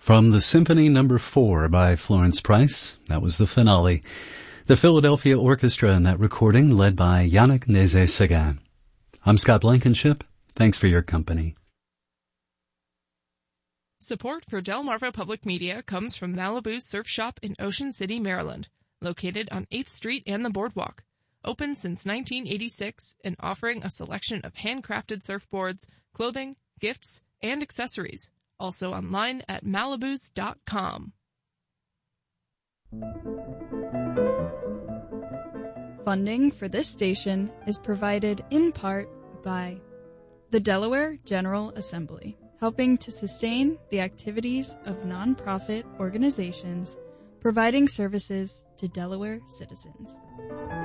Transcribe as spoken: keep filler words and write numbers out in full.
From the Symphony Number Four by Florence Price, that was the finale. The Philadelphia Orchestra in that recording, led by Yannick Nézet-Séguin. I'm Scott Blankenship. Thanks for your company. Support for Delmarva Public Media comes from Malibu's Surf Shop in Ocean City, Maryland, located on eighth Street and the Boardwalk. Open since nineteen eighty-six and offering a selection of handcrafted surfboards, clothing, gifts, and accessories. Also online at malibus dot com. Funding for this station is provided in part by the Delaware General Assembly, helping to sustain the activities of nonprofit organizations providing services to Delaware citizens.